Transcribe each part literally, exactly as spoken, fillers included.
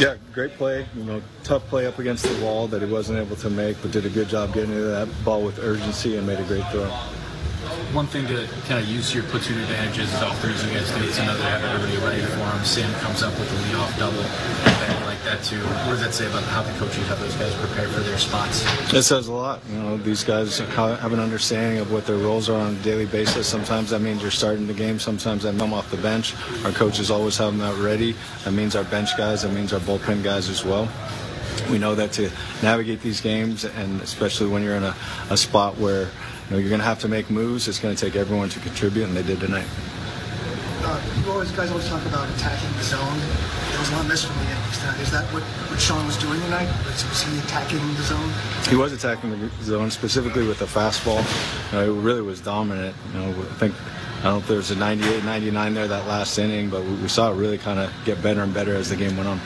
Yeah, great play. You know, tough play up against the wall that he wasn't able to make, but did a good job getting into that ball with urgency and made a great throw. One thing to kind of use your platoon advantages is all three of you guys do. It's another have everybody ready for him. Sam comes up with a leadoff double, and like that too. What does that say about how the coaches have those guys prepared for their spots? It says a lot. You know, these guys have an understanding of what their roles are on a daily basis. Sometimes that means you're starting the game. Sometimes that means I'm off the bench. Our coaches always have them that ready. That means our bench guys. That means our bullpen guys as well. We know that to navigate these games, and especially when you're in a, a spot where you know, you're going to have to make moves, it's going to take everyone to contribute, and they did tonight. Uh, you always, guys always talk about attacking the zone. There was a lot missed from the Yankees tonight. Is that what, what Sean was doing tonight? Was, was he attacking the zone? He was attacking the zone, specifically with the fastball. You know, it really was dominant. You know, I think I don't know if there was a ninety-eight, ninety-nine there that last inning, but we, we saw it really kind of get better and better as the game went on.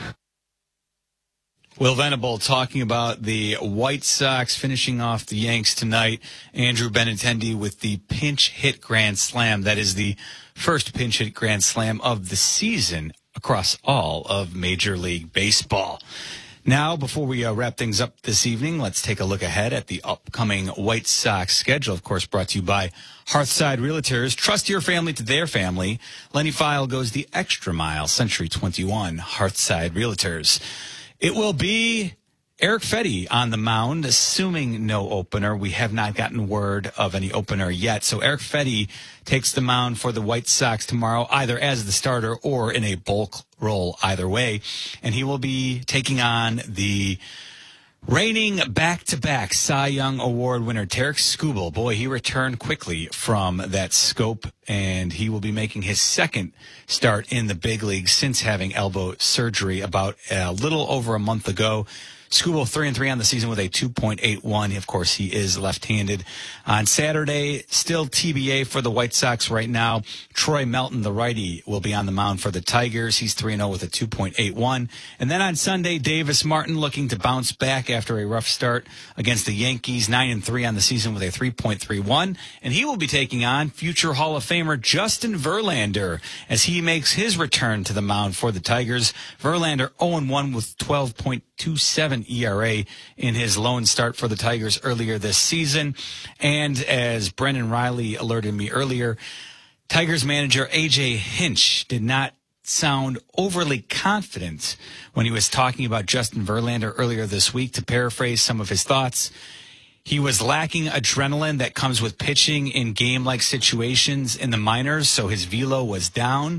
Will Venable talking about the White Sox finishing off the Yanks tonight. Andrew Benintendi with the pinch hit grand slam. That is the first pinch hit grand slam of the season across all of Major League Baseball. Now, before we uh, wrap things up this evening, let's take a look ahead at the upcoming White Sox schedule. Of course, brought to you by Hearthside Realtors. Trust your family to their family. Lenny File goes the extra mile. Century twenty-one, Hearthside Realtors. It will be Erick Fedde on the mound, assuming no opener. We have not gotten word of any opener yet. So Erick Fedde takes the mound for the White Sox tomorrow, either as the starter or in a bulk role, either way. And he will be taking on the reigning back-to-back Cy Young Award winner, Tarik Skubal. Boy, he returned quickly from that scope, and he will be making his second start in the big league since having elbow surgery about a little over a month ago. Skubal three and three on the season with a two point eight one. Of course, he is left-handed. On Saturday, still T B A for the White Sox right now. Troy Melton, the righty, will be on the mound for the Tigers. He's three and oh with a two point eight one. And then on Sunday, Davis Martin looking to bounce back after a rough start against the Yankees. nine and three on the season with a three point three one. And he will be taking on future Hall of Famer Justin Verlander as he makes his return to the mound for the Tigers. Verlander oh and one with twelve point two seven E R A in his lone start for the Tigers earlier this season. And as Brendan Riley alerted me earlier, Tigers manager A J Hinch did not sound overly confident when he was talking about Justin Verlander earlier this week. To paraphrase some of his thoughts, he was lacking adrenaline that comes with pitching in game-like situations in the minors, so his velo was down.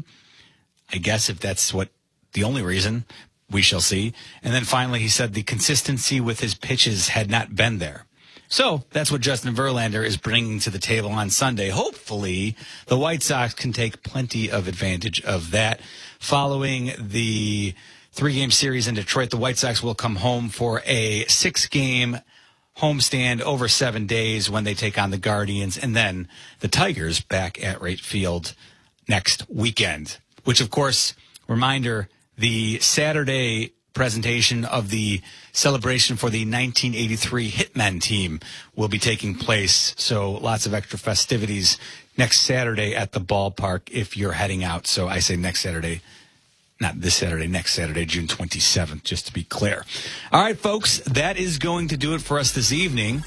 I guess if that's what the only reason, we shall see. And then finally, he said the consistency with his pitches had not been there. So that's what Justin Verlander is bringing to the table on Sunday. Hopefully, the White Sox can take plenty of advantage of that. Following the three-game series in Detroit, the White Sox will come home for a six-game homestand over seven days when they take on the Guardians, and then the Tigers back at Wright Field next weekend, which, of course, reminder, the Saturday presentation of the celebration for the nineteen eighty-three Hitmen team will be taking place. So lots of extra festivities next Saturday at the ballpark if you're heading out. So I say next Saturday, not this Saturday, next Saturday, June twenty-seventh, just to be clear. All right, folks, that is going to do it for us this evening.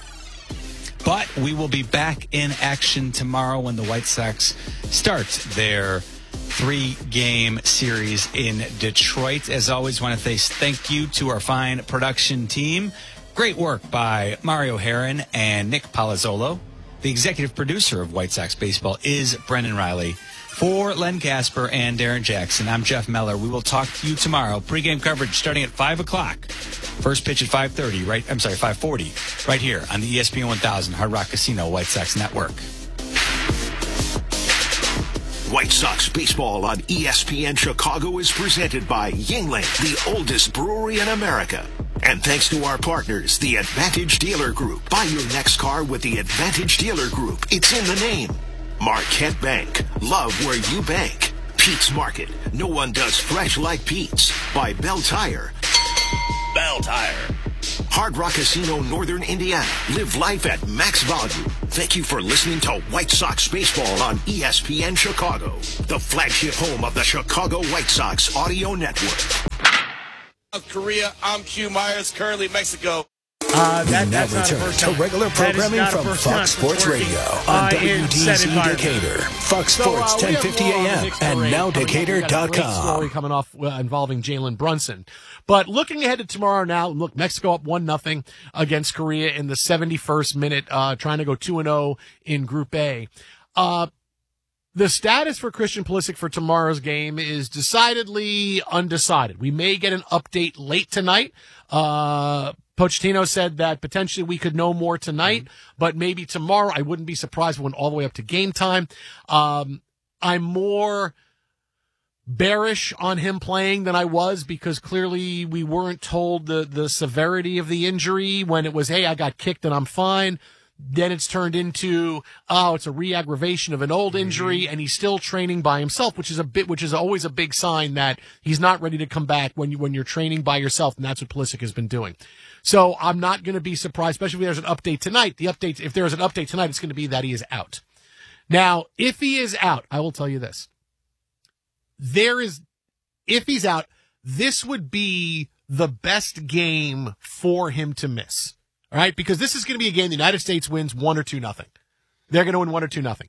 But we will be back in action tomorrow when the White Sox start their three-game series in Detroit. As always, want to say thank you to our fine production team. Great work by Mario Herron and Nick Palazzolo. The executive producer of White Sox Baseball is Brendan Riley. For Len Casper and Darren Jackson, I'm Jeff Meller. We will talk to you tomorrow. Pre-game coverage starting at five o'clock. First pitch at five thirty, right? I'm sorry, five forty, right here on the E S P N one thousand Hard Rock Casino White Sox Network. White Sox baseball on E S P N Chicago is presented by Yuengling, the oldest brewery in America. And thanks to our partners, the Advantage Dealer Group. Buy your next car with the Advantage Dealer Group. It's in the name. Marquette Bank. Love where you bank. Pete's Market. No one does fresh like Pete's. By Bell Tire. Bell Tire. Hard Rock Casino, Northern Indiana. Live life at max value. Thank you for listening to White Sox Baseball on E S P N Chicago, the flagship home of the Chicago White Sox audio network. South Korea. I'm Q Myers, currently Mexico. Uh, that, now that's not a return first to time. regular programming from Fox Sports Radio on W D Z Decatur, Fox So, Sports uh, we ten have fifty more on the A M, Knicks and parade now coming up. We Decatur got a dot great com. story coming off uh, involving Jalen Brunson. But looking ahead to tomorrow now, look, Mexico up one nothing against Korea in the seventy-first minute, uh, trying to go two and oh in Group A. Uh, The status for Christian Pulisic for tomorrow's game is decidedly undecided. We may get an update late tonight. Uh, Pochettino said that potentially we could know more tonight, mm-hmm. but maybe tomorrow. I wouldn't be surprised if we went all the way up to game time. Um, I'm more bearish on him playing than I was because clearly we weren't told the, the severity of the injury when it was, hey, I got kicked and I'm fine. Then it's turned into, oh, it's a re-aggravation of an old injury, and he's still training by himself, which is a bit, which is always a big sign that he's not ready to come back when you, when you're training by yourself, and that's what Pulisic has been doing. So I'm not going to be surprised, especially if there's an update tonight. The update, if there's an update tonight, it's going to be that he is out. Now, if he is out, I will tell you this. There is, if he's out, this would be the best game for him to miss. All right, because this is going to be a game the United States wins one or two nothing. They're going to win one or two nothing.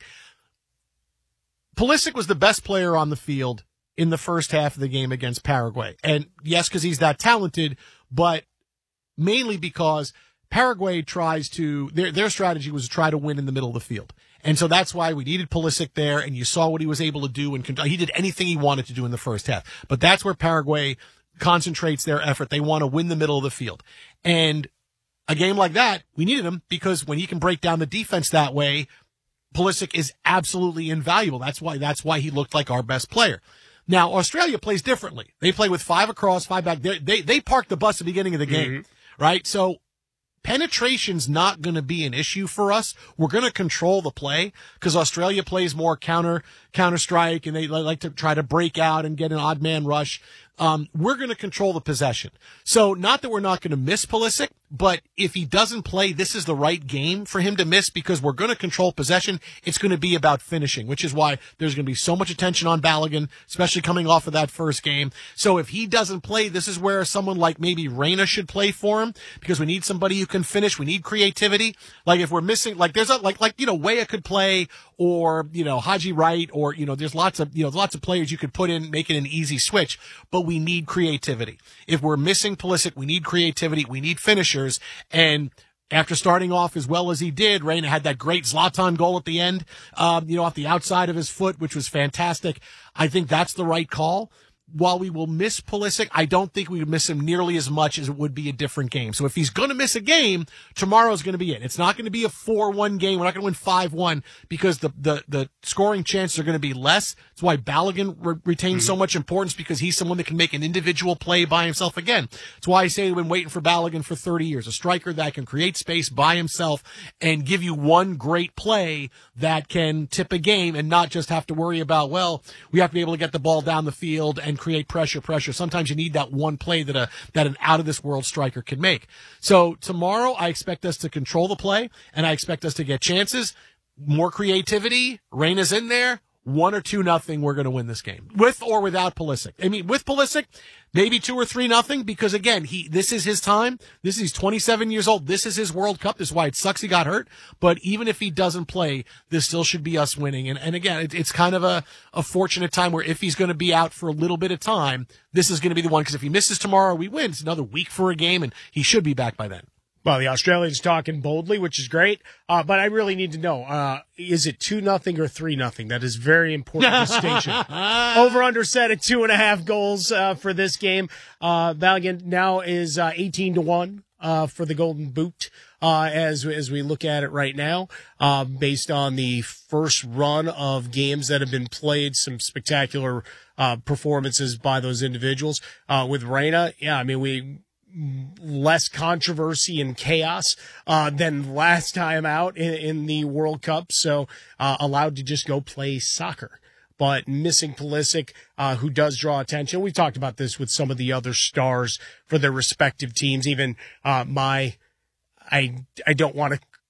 Pulisic was the best player on the field in the first half of the game against Paraguay. And yes, because he's that talented, but mainly because Paraguay tries to, their, their strategy was to try to win in the middle of the field. And so that's why we needed Pulisic there, and you saw what he was able to do, and he did anything he wanted to do in the first half. But that's where Paraguay concentrates their effort. They want to win the middle of the field. And a game like that, we needed him because when he can break down the defense that way, Pulisic is absolutely invaluable. That's why, that's why he looked like our best player. Now, Australia plays differently. They play with five across, five back. They, they, they park the bus at the beginning of the game, mm-hmm. right? So penetration's not going to be an issue for us. We're going to control the play because Australia plays more counter, counter strike, and they like to try to break out and get an odd man rush. Um, we're going to control the possession. So not that we're not going to miss Pulisic, but if he doesn't play, this is the right game for him to miss because we're going to control possession. It's going to be about finishing, which is why there's going to be so much attention on Balogun, especially coming off of that first game. So if he doesn't play, this is where someone like maybe Reyna should play for him because we need somebody who can finish. We need creativity. Like if we're missing, like there's a, like, like, you know, Weah could play or, you know, Haji Wright or, you know, there's lots of, you know, lots of players you could put in, make it an easy switch, but we need creativity. If we're missing Pulisic, we need creativity. We need finishers. And after starting off as well as he did, Reyna had that great Zlatan goal at the end, um, you know, off the outside of his foot, which was fantastic. I think that's the right call. While we will miss Pulisic, I don't think we would miss him nearly as much as it would be a different game. So if he's going to miss a game, tomorrow's going to be it. It's not going to be a four one game. We're not going to win five one because the, the, the scoring chances are going to be less. That's why Balogun re- retains mm-hmm. so much importance because he's someone that can make an individual play by himself again. That's why I say we've been waiting for Balogun for thirty years. A striker that can create space by himself and give you one great play that can tip a game and not just have to worry about, well, we have to be able to get the ball down the field and create pressure, pressure. Sometimes you need that one play that a, that an out of this world striker can make. So tomorrow I expect us to control the play and I expect us to get chances, more creativity. Reyna's in there. One or two nothing. We're going to win this game with or without Pulisic. I mean, with Pulisic, maybe two or three nothing because again, he, this is his time. This is, he's twenty-seven years old. This is his World Cup. This is why it sucks he got hurt. But even if he doesn't play, this still should be us winning. And, and again, it, it's kind of a, a fortunate time where if he's going to be out for a little bit of time, this is going to be the one because if he misses tomorrow, we win. It's another week for a game and he should be back by then. Well, the Australians talking boldly, which is great. Uh, but I really need to know, uh, is it two nothing or three nothing? That is very important distinction. Over under set at two and a half goals, uh, for this game. Uh, Balogun now is, uh, eighteen to one, uh, for the Golden Boot, uh, as, as we look at it right now, uh, based on the first run of games that have been played, some spectacular, uh, performances by those individuals. Uh, with Reyna, yeah, I mean, we, less controversy and chaos uh than last time out in, in the World Cup, so uh allowed to just go play soccer. But missing Pulisic, uh who does draw attention. We talked about this with some of the other stars for their respective teams. Even uh my I I don't want to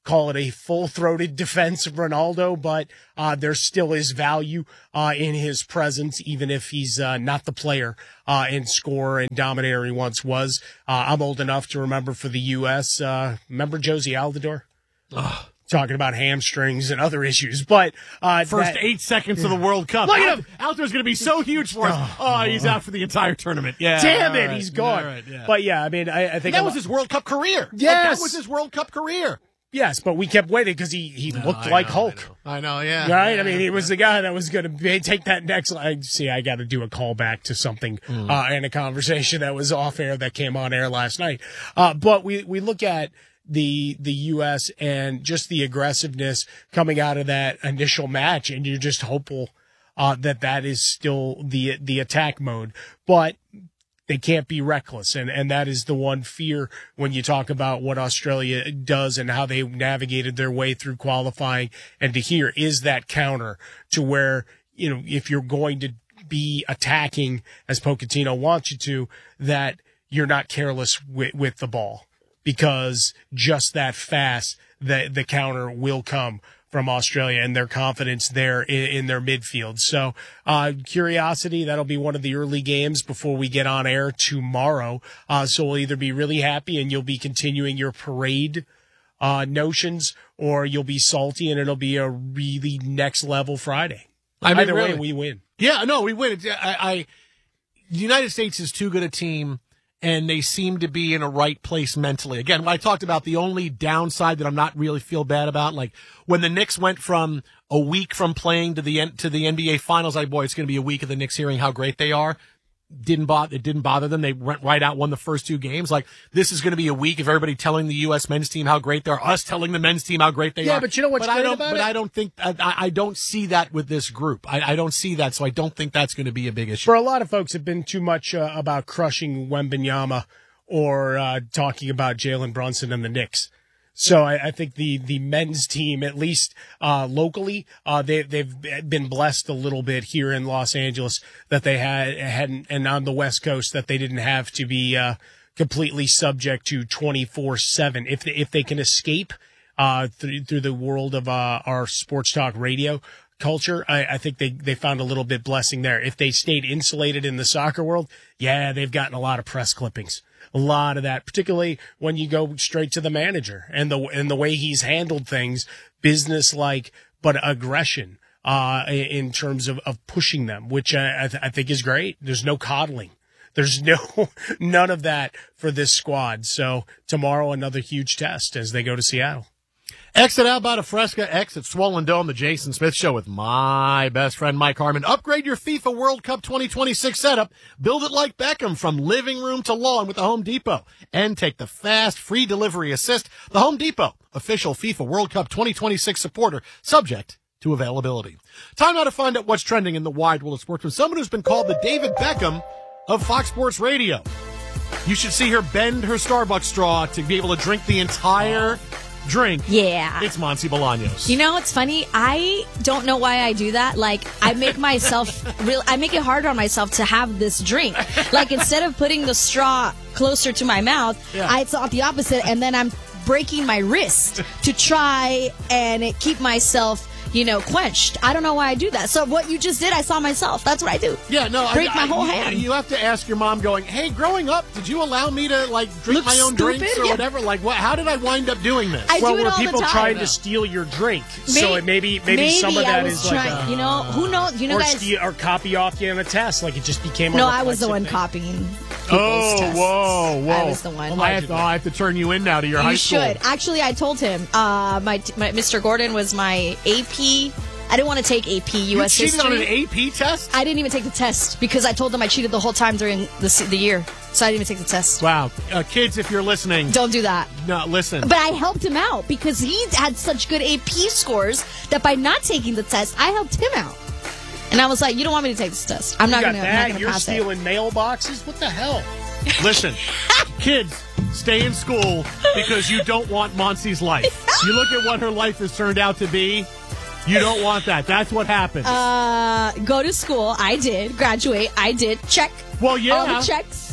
call it a full-throated defense of Ronaldo, but uh, there still is value uh, in his presence, even if he's uh, not the player uh, and scorer and dominator he once was. Uh, I'm old enough to remember for the U S, uh, remember Josie Altidore? Ugh. Talking about hamstrings and other issues, but uh, first that, eight seconds of the World Cup. Look at him. Altidore going to be so huge for us. Oh, oh, he's out for the entire tournament. Yeah, damn it, right. he's gone. Right, yeah. But yeah, I mean, I, I think that a was lo- his World Cup career. Yes, like, that was his World Cup career. Yes, but we kept waiting because he, he No, looked I like know, Hulk. I know, I know yeah. Right? Yeah, I mean, he yeah. was the guy that was going to take that next line. See, I got to do a callback to something Mm. uh, in a conversation that was off air that came on air last night. Uh, but we, we look at the the U S and just the aggressiveness coming out of that initial match, and you're just hopeful uh, that that is still the the attack mode. But they can't be reckless, and, and that is the one fear when you talk about what Australia does and how they navigated their way through qualifying. And to hear is that counter to where, you know, if you're going to be attacking as Pochettino wants you to, that you're not careless with, with the ball, because just that fast, the, the counter will come from Australia and their confidence there in, in their midfield. So, uh, curiosity, that'll be one of the early games before we get on air tomorrow. Uh, so we'll either be really happy and you'll be continuing your parade, uh, notions, or you'll be salty and it'll be a really next level Friday. I mean, Either really. way, we win. Yeah, no, we win. I, I, the United States is too good a team, and they seem to be in a right place mentally. Again, when I talked about the only downside that I'm not really feel bad about, like when the Knicks went from a week from playing to the to the N B A Finals, like, boy, it's going to be a week of the Knicks hearing how great they are. Didn't bother. It didn't bother them. They went right out, won the first two games. Like, this is going to be a week of everybody telling the U S men's team how great they are, us telling the men's team how great they Yeah, are. but you know what's but I great don't, about But it? I don't think I, I don't see that with this group. I, I don't see that, so I don't think that's going to be a big issue. For a lot of folks, have been too much uh, about crushing Wembanyama or uh, talking about Jalen Brunson and the Knicks. So I, I think the, the men's team, at least uh, locally, uh, they, they've been blessed a little bit here in Los Angeles that they had hadn't, and on the West Coast that they didn't have to be uh, completely subject to twenty-four seven. If they, if they can escape uh, through through the world of uh, our sports talk radio culture, I, I think they, they found a little bit blessing there. If they stayed insulated in the soccer world, yeah, they've gotten a lot of press clippings. A lot of that, particularly when you go straight to the manager and the and the way he's handled things, business-like but aggression uh, in terms of, of pushing them, which I, I, th- I think is great. There's no coddling. There's no none of that for this squad. So tomorrow, another huge test as they go to Seattle. Exit Outbound of Fresca, exit Swollen Dome, the Jason Smith Show with my best friend Mike Harmon. Upgrade your FIFA World Cup twenty twenty-six setup. Build it like Beckham from living room to lawn with the Home Depot. And take the fast, free delivery assist. The Home Depot, official FIFA World Cup twenty twenty-six supporter, subject to availability. Time now to find out what's trending in the wide world of sports with someone who's been called the David Beckham of Fox Sports Radio. You should see her bend her Starbucks straw to be able to drink the entire drink. Yeah. It's Monty Bolaños. You know, it's funny. I don't know why I do that. Like, I make myself real, I make it harder on myself to have this drink. Like, instead of putting the straw closer to my mouth, Yeah. I thought the opposite, and then I'm breaking my wrist to try and keep myself, you know, quenched. I don't know why I do that. So what you just did, I saw myself. That's what I do. Yeah, no, break I, my I, whole you, hand. You have to ask your mom, going, "Hey, growing up, did you allow me to like drink Look my own stupid? drinks or Yeah. whatever? Like, what? How did I wind up doing this?" I well, do it were all the people time. trying Yeah. to steal your drink? May- so it maybe, maybe some of that I was is trying, like a, you know, who knows? You know, or, guys. steal, or copy off you in a test. Like it just became. A No, I was the one reflexive thing. copying. people's Oh, tests. whoa, whoa! I was the one. I have, to, I have to turn you in now to your high You school. should. Actually, I told him. Uh, my, my Mister Gordon was my A P. I didn't want to take A P U You S cheated history. on an A P test? I didn't even take the test because I told them I cheated the whole time during the se- the year, so I didn't even take the test. Wow, uh, kids, if you're listening, Don't do that. no, listen. But I helped him out because he had such good A P scores that by not taking the test, I helped him out. And I was like, "You don't want me to take this test? I'm You not got going to. I'm that? not going to You're pass it." stealing mailboxes? What the hell? Listen, kids, stay in school because you don't want Monsi's life. You look at what her life has turned out to be. You don't want that. That's what happens. Uh, go to school. I did graduate. I did check. well, yeah. all the checks.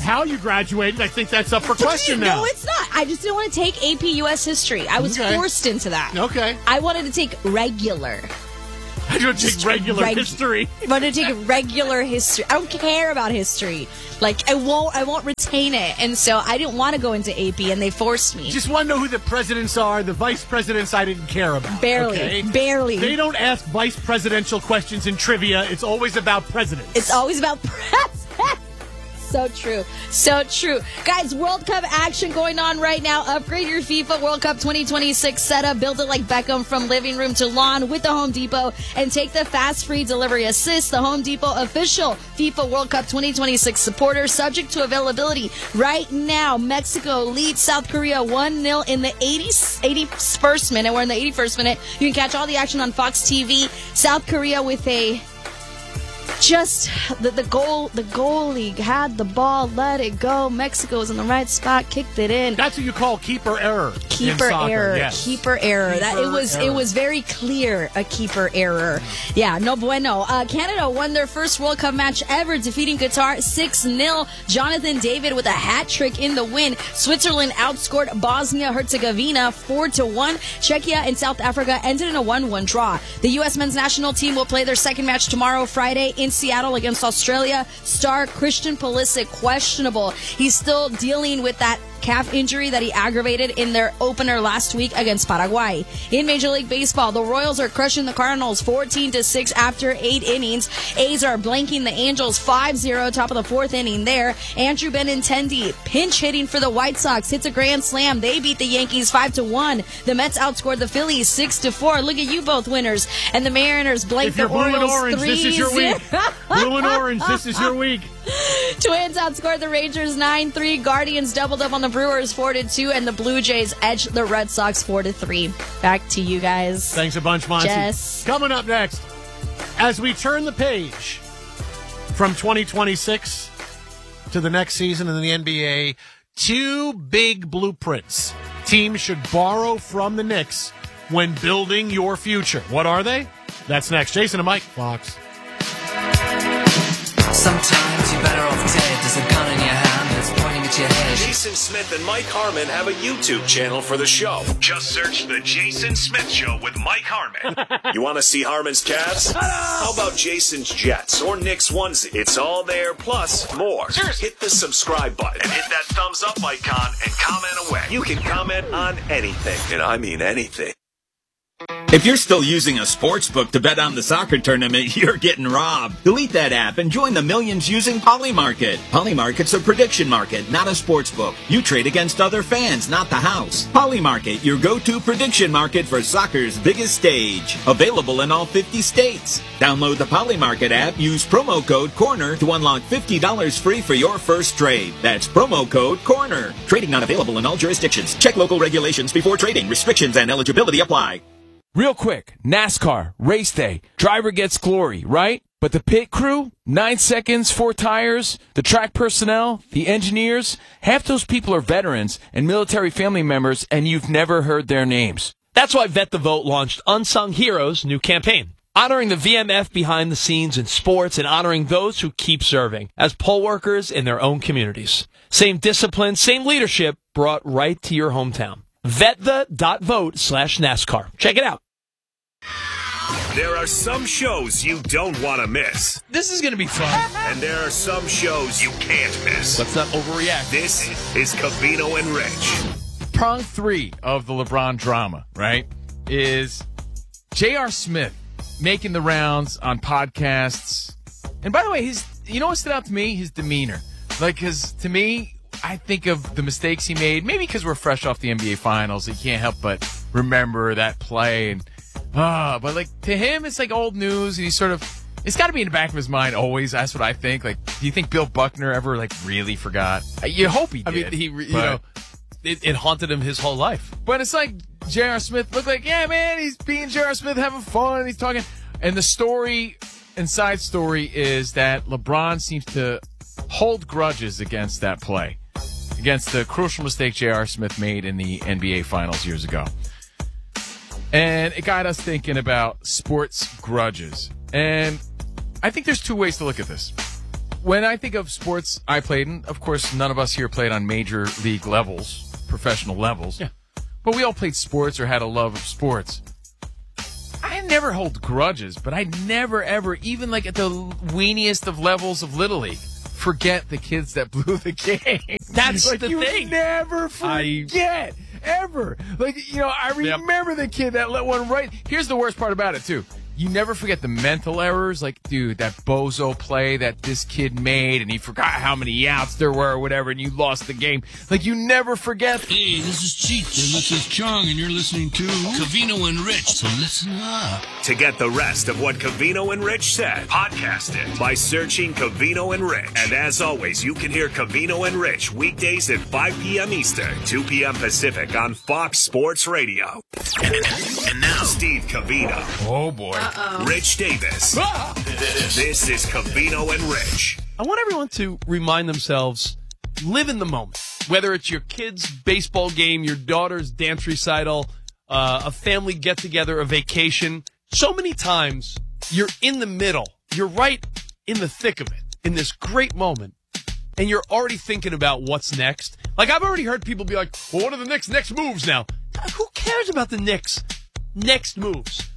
how you graduated. I think that's up for question now. No, it's not. I just didn't want to take A P U S history. I was Okay. forced into that. Okay. I wanted to take regular. I don't take regular Reg- history. I wanted to take regular history. I don't care about history. Like I won't. I won't retain it. And so I didn't want to go into A P, and they forced me. Just want to know who the presidents are. The vice presidents I didn't care about. Barely. Okay? Barely. They don't ask vice presidential questions in trivia. It's always about presidents. It's always about presidents. So true. So true. Guys, World Cup action going on right now. Upgrade your FIFA World Cup twenty twenty-six setup. Build it like Beckham from living room to lawn with the Home Depot. And take the fast free delivery assist. The Home Depot official FIFA World Cup twenty twenty-six supporter. Subject to availability. Right now, Mexico leads South Korea one nil in the eighty-first minute. We're in the eighty-first minute. You can catch all the action on Fox T V. South Korea with a... Just the, the goal, the goalie had the ball, let it go. Mexico was in the right spot, kicked it in. That's what you call keeper error. Keeper in soccer, error, yes. keeper error. Keeper that it was, error. it was very clear a keeper error. Yeah, no bueno. Uh, Canada won their first World Cup match ever, defeating Qatar six nil. Jonathan David with a hat trick in the win. Switzerland outscored Bosnia Herzegovina four to one. Czechia and South Africa ended in a one one draw. The U S men's national team will play their second match tomorrow, Friday, in Seattle against Australia. Star Christian Pulisic questionable. He's still dealing with that calf injury that he aggravated in their opener last week against Paraguay. In Major League Baseball, the Royals are crushing the Cardinals fourteen to six after eight innings. A's are blanking the Angels five zero, top of the fourth inning there. Andrew Benintendi pinch hitting for the White Sox, hits a grand slam. They beat the Yankees five to one. The Mets outscored the Phillies six to four. Look at you both winners. And the Mariners blanked If you're the blue and Orioles orange, three this is your week. Blue and orange, this is your week. Twins outscored the Rangers nine three. Guardians doubled up on the Brewers four to two. And the Blue Jays edged the Red Sox four to three. Back to you guys. Thanks a bunch, Monty. Jess. Coming up next, as we turn the page from twenty twenty-six to the next season in the N B A, two big blueprints teams should borrow from the Knicks when building your future. What are they? That's next. Jason and Mike, Fox. Sometimes you're better off dead. There's a gun in your hand that's pointing at your head. Jason Smith and Mike Harmon have a YouTube channel for the show. Just search The Jason Smith Show with Mike Harmon. You want to see Harmon's Cavs? How about Jason's Jets or Knicks onesie? It's all there, plus more. Hit the subscribe button and hit that thumbs up icon and comment away. You can comment on anything, and I mean anything. If you're still using a sports book to bet on the soccer tournament, you're getting robbed. Delete that app and join the millions using Polymarket. Polymarket's a prediction market, not a sports book. You trade against other fans, not the house. Polymarket, your go-to prediction market for soccer's biggest stage. Available in all fifty states. Download the Polymarket app, use promo code CORNER to unlock fifty dollars free for your first trade. That's promo code CORNER. Trading not available in all jurisdictions. Check local regulations before trading. Restrictions and eligibility apply. Real quick, NASCAR, race day, driver gets glory, right? But the pit crew, nine seconds, four tires, the track personnel, the engineers, half those people are veterans and military family members, and you've never heard their names. That's why Vet the Vote launched Unsung Heroes' new campaign, honoring the V M F behind the scenes in sports and honoring those who keep serving as poll workers in their own communities. Same discipline, same leadership brought right to your hometown. Vetthe.vote slash NASCAR. Check it out. There are some shows you don't want to miss. This is going to be fun. And there are some shows you can't miss. Let's not overreact. This is Covino and Rich. Prong three of the LeBron drama, right, is J R. Smith making the rounds on podcasts. And by the way, his, you know what stood out to me? His demeanor. Like, because to me, I think of the mistakes he made, maybe because we're fresh off the N B A Finals. You can't help but remember that play. And ah, but like to him, it's like old news, and he's sort of, it's got to be in the back of his mind always. That's what I think. Like, do you think Bill Buckner ever like really forgot? You hope he did. I mean, he, you but, know, it, it haunted him his whole life. But it's like J R. Smith looked like, yeah, man, he's being J R. Smith, having fun. He's talking, and the story and side story is that LeBron seems to hold grudges against that play, against the crucial mistake J R. Smith made in the N B A Finals years ago. And it got us thinking about sports grudges. And I think there's two ways to look at this. when I think of sports I played in, of course, none of us here played on major league levels, professional levels. Yeah. But we all played sports or had a love of sports. I never hold grudges, but I never, ever, even like at the weeniest of levels of Little League, forget the kids that blew the game. That's like, the you thing. never forget, ever. Like, you know, I remember the kid that let one right. Here's the worst part about it, too. You never forget the mental errors. Like, dude, that bozo play that this kid made, and he forgot how many outs there were or whatever, and you lost the game. Like, you never forget. Hey, this is Cheech, and this is Chong, and you're listening to Covino and Rich, so listen up. To get the rest of what Covino and Rich said, podcast it by searching Covino and Rich. And as always, you can hear Covino and Rich weekdays at five p.m. Eastern, two p.m. Pacific on Fox Sports Radio. And, and now, Steve Covino. Oh, boy. Uh-oh. Rich Davis. Ah! This is Covino and Rich. I want everyone to remind themselves, live in the moment. Whether it's your kid's baseball game, your daughter's dance recital, uh, a family get-together, a vacation. So many times, you're in the middle. You're right in the thick of it, in this great moment, and you're already thinking about what's next. Like, I've already heard people be like, well, what are the Knicks' next moves now? Who cares about the Knicks' next moves?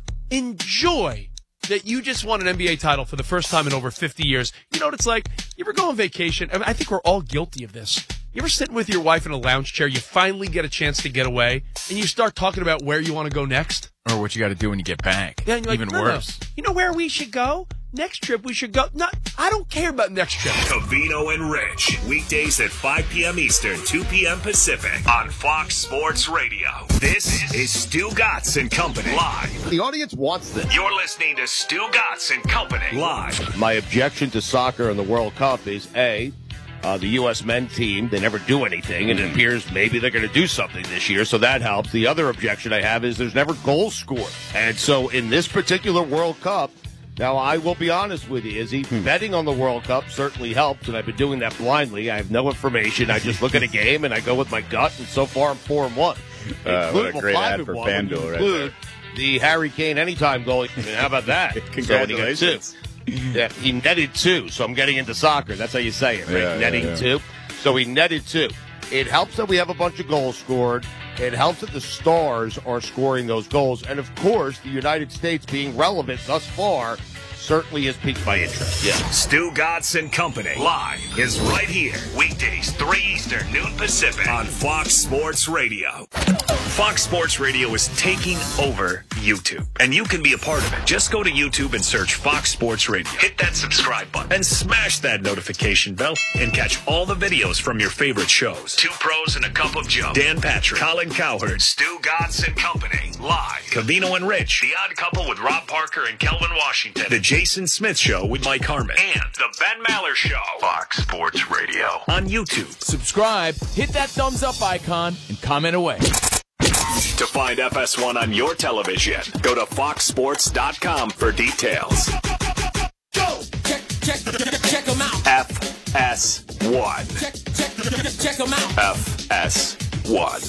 Enjoy that you just won an N B A title for the first time in over fifty years. You know what it's like? You ever go on vacation? I mean, I think we're all guilty of this. You ever sitting with your wife in a lounge chair, you finally get a chance to get away, and you start talking about where you want to go next? Or what you got to do when you get back. Yeah, and you're like, Even no, no. worse. You know where we should go? Next trip we should go. Not, I don't care about next trip. Covino and Rich. Weekdays at five p.m. Eastern, two p.m. Pacific on Fox Sports Radio. This is Stu Gatz and Company live. The audience wants this. You're listening to Stu Gatz and Company live. My objection to soccer in the World Cup is A, uh, the U S men team, they never do anything, and it appears maybe they're going to do something this year, so that helps. The other objection I have is there's never goals scored. And so in this particular World Cup, now, I will be honest with you, Izzy, hmm. betting on the World Cup certainly helps, and I've been doing that blindly. I have no information. I just look at a game, and I go with my gut, and so far I'm four and one. Uh, what a great ad for FanDuel right there. The Harry Kane anytime goal. I mean, how about that? Congratulations. So yeah, he netted two, so I'm getting into soccer. That's how you say it, right? Yeah, Netting yeah, yeah. two. So he netted two. It helps that we have a bunch of goals scored. It helps that the stars are scoring those goals. And, of course, the United States being relevant thus far certainly has piqued my interest. Yeah. Stu Gatz and Company live is right here. Weekdays, three Eastern, noon Pacific on Fox Sports Radio. Fox Sports Radio is taking over YouTube, and you can be a part of it. Just go to YouTube and search Fox Sports Radio. Hit that subscribe button and smash that notification bell and catch all the videos from your favorite shows. Two Pros and a Cup of Joe. Dan Patrick, Colin Cowherd, Stu Gatz and Company live. Covino and Rich, The Odd Couple with Rob Parker and Kelvin Washington. The Jason Smith Show with Mike Harmon. And The Ben Maller Show. Fox Sports Radio on YouTube. Subscribe, hit that thumbs up icon, and comment away. To find F S one on your television, go to fox sports dot com for details. Go! Check, check, check them out. F S one. Check, check, check them out. F S one.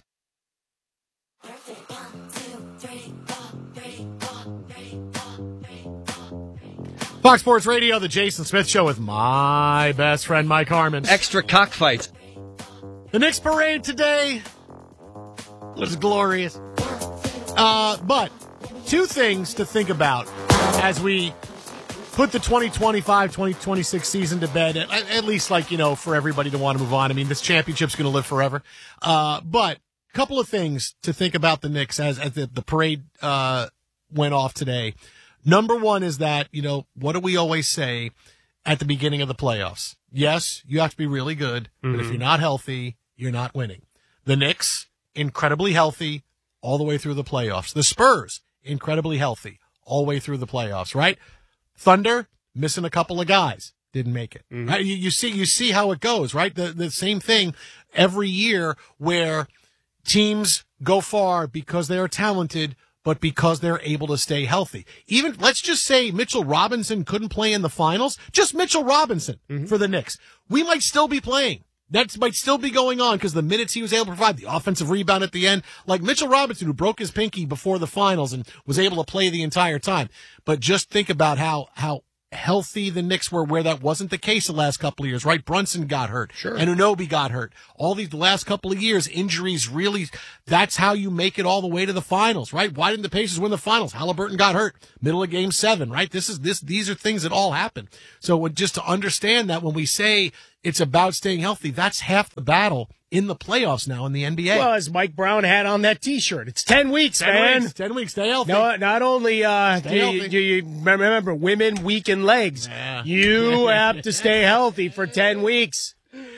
Fox Sports Radio, the Jason Smith Show with my best friend, Mike Harmon. Extra cockfights. The Knicks parade today was glorious. Uh, but two things to think about as we put the twenty twenty-five twenty twenty-six season to bed, at, at least like, you know, for everybody to want to move on. I mean, this championship's going to live forever. Uh, but a couple of things to think about the Knicks as, as the, the parade uh, went off today. Number one is that, you know, what do we always say at the beginning of the playoffs? Yes, you have to be really good, mm-hmm. but if you're not healthy, you're not winning. The Knicks, incredibly healthy all the way through the playoffs. The Spurs, incredibly healthy all the way through the playoffs, right? Thunder, missing a couple of guys, didn't make it. Mm-hmm. Right? You, you see, you see how it goes, right? The, the same thing every year where teams go far because they are talented, but because they're able to stay healthy. Even, let's just say Mitchell Robinson couldn't play in the finals. Just Mitchell Robinson mm-hmm. for the Knicks. We might still be playing. That might still be going on because the minutes he was able to provide, the offensive rebound at the end, like Mitchell Robinson, who broke his pinky before the finals and was able to play the entire time. But just think about how, how healthy the Knicks were, where that wasn't the case the last couple of years, right? Brunson got hurt. Sure. And Anunoby got hurt. All these the last couple of years, injuries really, that's how you make it all the way to the finals, right? Why didn't the Pacers win the finals? Halliburton got hurt. Middle of game seven, right? This is, this, these are things that all happen. So just to understand that when we say it's about staying healthy, that's half the battle in the playoffs now in the N B A. Well, as Mike Brown had on that T-shirt, it's ten weeks, ten man. Weeks, ten weeks, stay healthy. No, not only uh, do you, healthy. do you remember women weaken legs, Yeah. you have to stay healthy for ten weeks.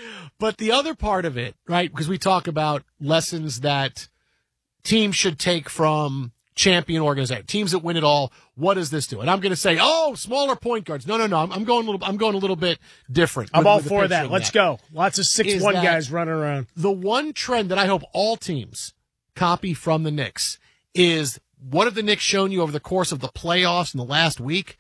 But the other part of it, right, because we talk about lessons that teams should take from champion organization, teams that win it all. What does this do? And I'm going to say, oh, smaller point guards. No, no, no. I'm, I'm going a little. I'm going a little bit different. I'm with- all with the for picture that. of Let's go. Lots of six Is one that guys running around. The one trend that I hope all teams copy from the Knicks is, what have the Knicks shown you over the course of the playoffs in the last week?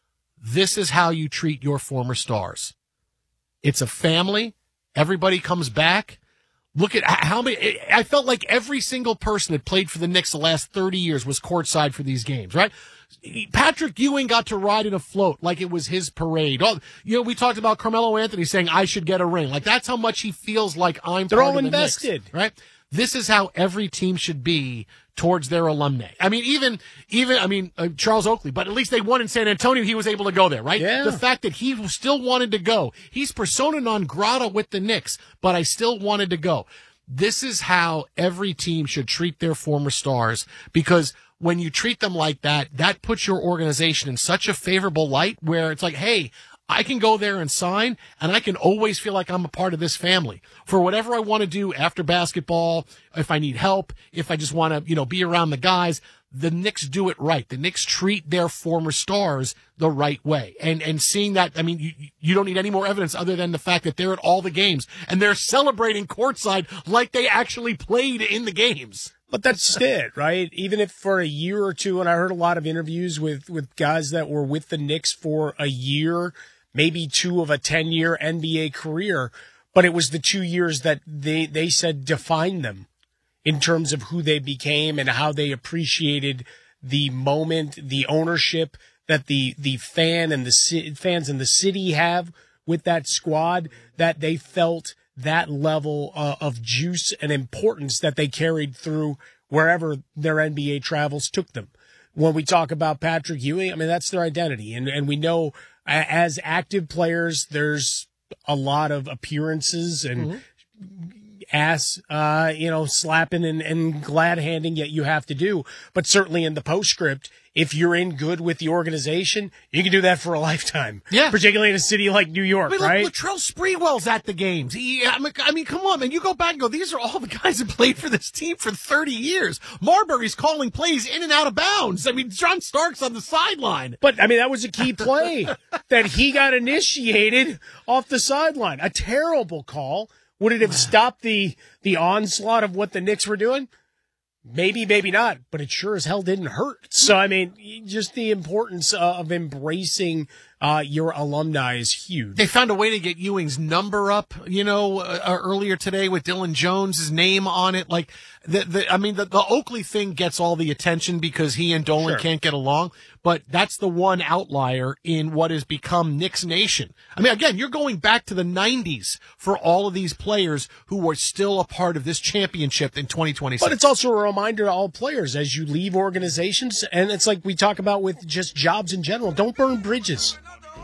This is how you treat your former stars. It's a family. Everybody comes back. Look at how many, I felt like every single person that played for the Knicks the last thirty years was courtside for these games, right? Patrick Ewing got to ride in a float like it was his parade. Oh, you know, we talked about Carmelo Anthony saying, I should get a ring. Like, that's how much he feels like I'm They're part all of the invested. Knicks, right? This is how every team should be towards their alumni. I mean, even, even, I mean, uh, Charles Oakley, but at least they won in San Antonio. He was able to go there, right? Yeah. The fact that he still wanted to go. He's persona non grata with the Knicks, but I still wanted to go. This is how every team should treat their former stars, because when you treat them like that, that puts your organization in such a favorable light where it's like, hey, I can go there and sign, and I can always feel like I'm a part of this family for whatever I want to do after basketball. If I need help, if I just want to, you know, be around the guys, the Knicks do it right. The Knicks treat their former stars the right way. And, and seeing that, I mean, you, you don't need any more evidence other than the fact that they're at all the games and they're celebrating courtside like they actually played in the games. But that's it, right? Even if for a year or two, and I heard a lot of interviews with, with guys that were with the Knicks for a year, maybe two of a ten-year N B A career, but it was the two years that they, they said defined them in terms of who they became and how they appreciated the moment, the ownership that the, the fan and the ci- fans in the city have with that squad, that they felt that level uh, of juice and importance that they carried through wherever their N B A travels took them. When we talk about Patrick Ewing, I mean, that's their identity. And, and we know uh, as active players, there's a lot of appearances and mm-hmm. ass, uh, you know, slapping and, and glad handing that you have to do. But certainly in the postscript, if you're in good with the organization, you can do that for a lifetime. Yeah. Particularly in a city like New York, I mean, right? Look, Latrell Sprewell's at the games. He, I, mean, I mean, come on, man. You go back and go, these are all the guys that played for this team for thirty years. Marbury's calling plays in and out of bounds. I mean, John Stark's on the sideline. But, I mean, that was a key play that he got initiated off the sideline. A terrible call. Would it have stopped the, the onslaught of what the Knicks were doing? Maybe, maybe not, but it sure as hell didn't hurt. So, I mean, just the importance uh, of embracing uh, your alumni is huge. They found a way to get Ewing's number up, you know, uh, earlier today with Dylan Jones' name on it. Like, the, the I mean, the, the Oakley thing gets all the attention because he and Dolan Sure. can't get along, but that's the one outlier in what has become Knicks Nation. I mean, again, you're going back to the nineties for all of these players who were still a part of this championship in twenty twenty-six. But it's also a reminder to all players as you leave organizations, and it's like we talk about with just jobs in general, don't burn bridges.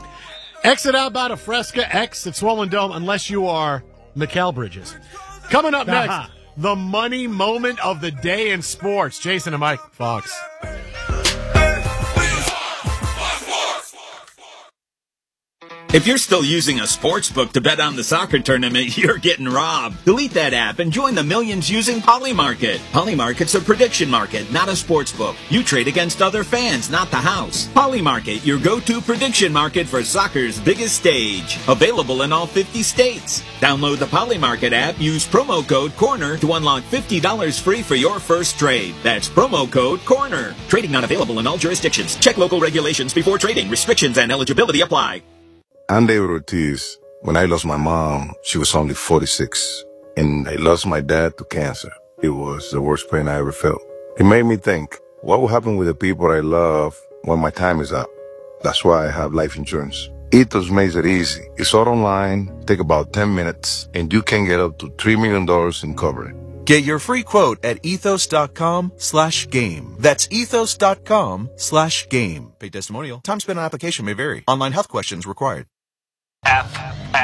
Exit out about a Fresca X at Swollen Dome unless you are Mikal Bridges. Coming up next, Aha. the money moment of the day in sports. Jason and Mike Fox. If you're still using a sports book to bet on the soccer tournament, you're getting robbed. Delete that app and join the millions using Polymarket. Polymarket's a prediction market, not a sports book. You trade against other fans, not the house. Polymarket, your go-to prediction market for soccer's biggest stage. Available in all fifty states. Download the Polymarket app, use promo code CORNER to unlock fifty dollars free for your first trade. That's promo code CORNER. Trading not available in all jurisdictions. Check local regulations before trading. Restrictions and eligibility apply. I'm David Ortiz. When I lost my mom, she was only forty-six. And I lost my dad to cancer. It was the worst pain I ever felt. It made me think, what will happen with the people I love when my time is up? That's why I have life insurance. Ethos makes it easy. It's all online, take about ten minutes, and you can get up to three million dollars in coverage. Get your free quote at ethos.com slash game. That's ethos.com slash game. Paid testimonial. Time spent on application may vary. Online health questions required. F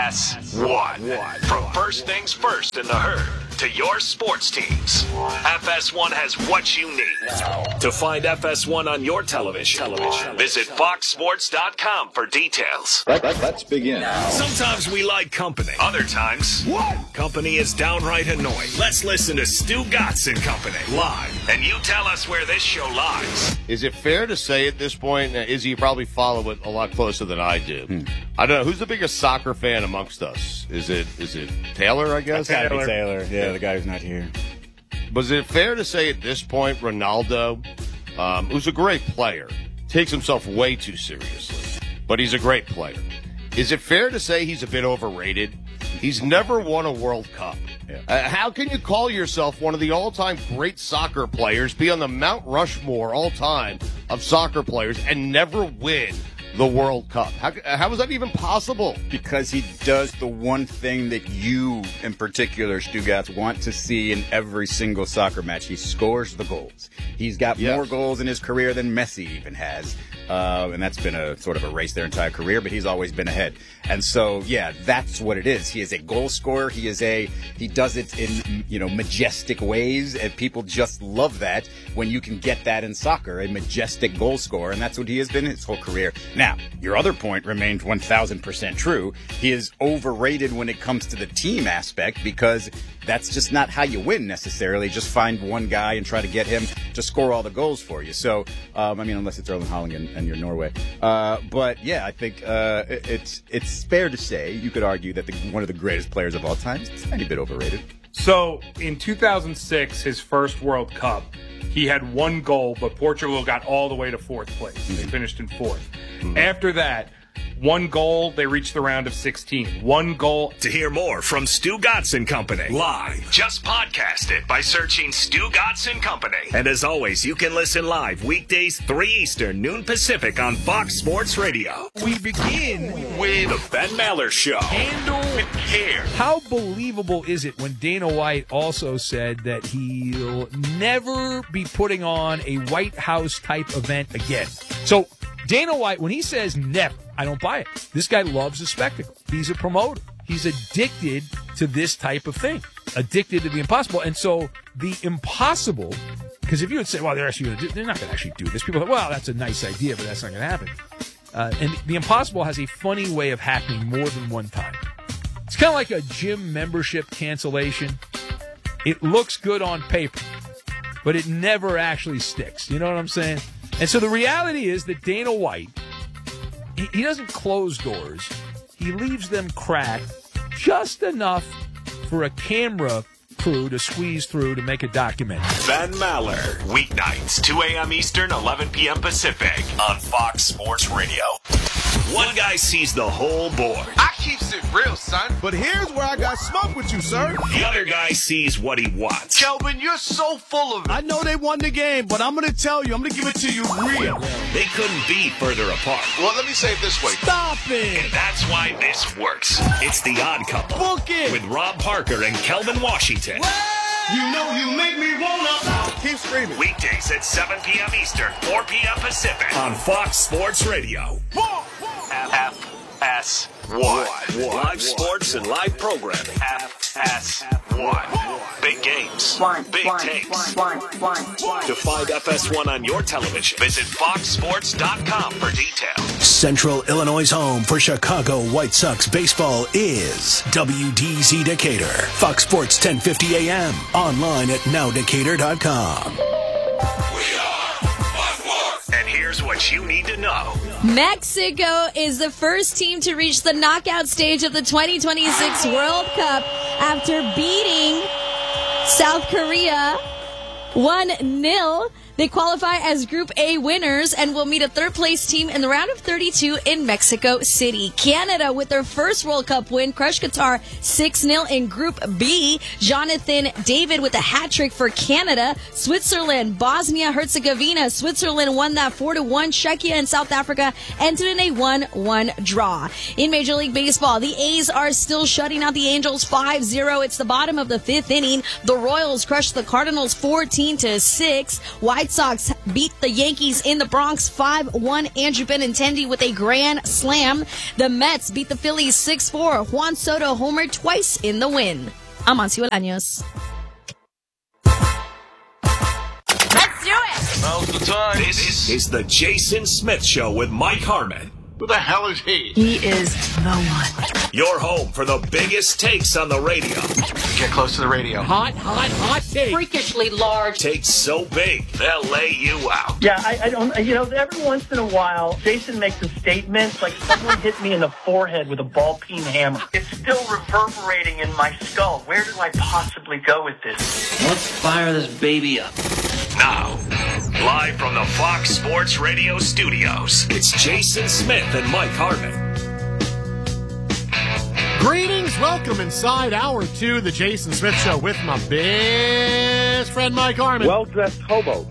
S one. From first things first in the herd to your sports teams, F S one has what you need. To find F S one on your television, visit fox sports dot com for details. Let's begin. Sometimes we like company. Other times, what? Company is downright annoying. Let's listen to Stu Gatz and Company live, and you tell us where this show lies. Is it fair to say at this point, uh, Izzy, you probably follow it a lot closer than I do. Hmm. I don't know. Who's the biggest soccer fan amongst us? Is it is it Taylor, I guess? It's gotta be Taylor. Yeah, yeah, the guy who's not here. Was it fair to say at this point, Ronaldo, um, who's a great player, takes himself way too seriously, but he's a great player. Is it fair to say he's a bit overrated? He's never won a World Cup. Yeah. Uh, how can you call yourself one of the all-time great soccer players, be on the Mount Rushmore all-time of soccer players, and never win the World Cup? How, how is that even possible? Because he does the one thing that you, in particular, Stugatz, want to see in every single soccer match. He scores the goals. He's got yes. more goals in his career than Messi even has. Uh, and that's been a sort of a race their entire career, but he's always been ahead. And so, yeah, that's what it is. He is a goal scorer. He is a, he does it in, you know, majestic ways, and people just love that when you can get that in soccer, a majestic goal scorer, and that's what he has been his whole career. Now, your other point remains one thousand percent true. He is overrated when it comes to the team aspect because that's just not how you win necessarily. Just find one guy and try to get him to score all the goals for you. So, um, I mean, unless it's Erling Haaland and, and you're Norway. Uh, but yeah, I think uh, it, it's it's fair to say, you could argue that the, one of the greatest players of all time is a tiny bit overrated. So in two thousand six, his first World Cup, he had one goal, but Portugal got all the way to fourth place. Mm-hmm. They finished in fourth. Mm-hmm. After that, one goal, they reached the round of sixteen. One goal. To hear more from Stu Gatz and Company live, just podcast it by searching Stu Gatz and Company. And as always, you can listen live weekdays three Eastern, noon Pacific on Fox Sports Radio. We begin with the Ben Maller Show. Handle with care. How believable is it when Dana White also said that he'll never be putting on a White House type event again? So Dana White, when he says never, I don't buy it. This guy loves a spectacle. He's a promoter. He's addicted to this type of thing, addicted to the impossible. And so the impossible, because if you would say, well, they're actually going to do, they're not going to actually do this. People are like, well, that's a nice idea, but that's not going to happen. Uh, and the impossible has a funny way of happening more than one time. It's kind of like a gym membership cancellation. It looks good on paper, but it never actually sticks. You know what I'm saying? And so the reality is that Dana White, he, he doesn't close doors. He leaves them cracked just enough for a camera crew to squeeze through to make a documentary. Ben Maller, weeknights, two a.m. Eastern, eleven p.m. Pacific on Fox Sports Radio. One guy sees the whole board. I keeps it real, son. But here's where I got smoke with you, sir. The other guy sees what he wants. Kelvin, you're so full of it. I know they won the game, but I'm going to tell you, I'm going to give it to you real. They couldn't be further apart. Well, let me say it this way. Stop it. And that's why this works. It's The Odd Couple. Book it. With Rob Parker and Kelvin Washington. You know you make me wanna. Keep screaming. Weekdays at seven p.m. Eastern, four p.m. Pacific on Fox Sports Radio. F S one. Live sports and live programming. F S one. Big games. Big takes. To find F S one on your television, visit fox sports dot com for details. Central Illinois' home for Chicago White Sox baseball is W D Z Decatur. Fox Sports ten fifty a.m. Online at now decatur dot com. And here's what you need to know. Mexico is the first team to reach the knockout stage of the twenty twenty-six World Cup after beating South Korea one nil. They qualify as Group A winners and will meet a third-place team in the round of thirty-two in Mexico City. Canada, with their first World Cup win, crushed Qatar six nil in Group B. Jonathan David with a hat trick for Canada. Switzerland, Bosnia-Herzegovina. Switzerland won that four to one. Czechia and South Africa ended in a one one draw. In Major League Baseball, the A's are still shutting out the Angels five zero. It's the bottom of the fifth inning. The Royals crushed the Cardinals fourteen to six. White Sox beat the Yankees in the Bronx five one. Andrew Benintendi with a grand slam. The Mets beat the Phillies six four. Juan Soto homered twice in the win. I'm Amancio Bolaños. Let's do it! Now's the time. This is the Jason Smith Show with Mike Harmon. Who the hell is he? He is the one. Your home for the biggest takes on the radio. Get close to the radio. Hot, hot, hot takes. Freakishly large. Takes so big, they'll lay you out. Yeah, I, I don't, you know, every once in a while, Jason makes a statement like someone hit me in the forehead with a ball-peen hammer. It's still reverberating in my skull. Where do I possibly go with this? Let's fire this baby up. Now, live from the Fox Sports Radio studios, it's Jason Smith and Mike Harmon. Greetings, welcome inside hour two, the Jason Smith Show with my best friend Mike Harmon. Well-dressed hobo.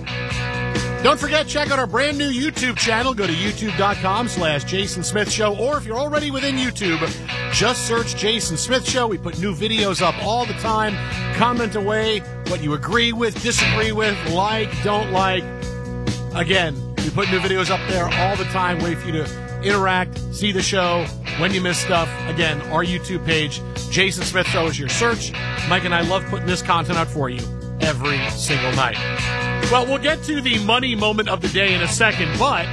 Don't forget, check out our brand new YouTube channel. Go to youtube.com slash Jason Smith Show, or if you're already within YouTube, just search Jason Smith Show. We put new videos up all the time. Comment away what you agree with, disagree with, like, don't like. Again, we put new videos up there all the time. Wait for you to interact, see the show. When you miss stuff, again, our YouTube page, Jason Smith Show is your search. Mike and I love putting this content out for you every single night. Well, we'll get to the money moment of the day in a second, but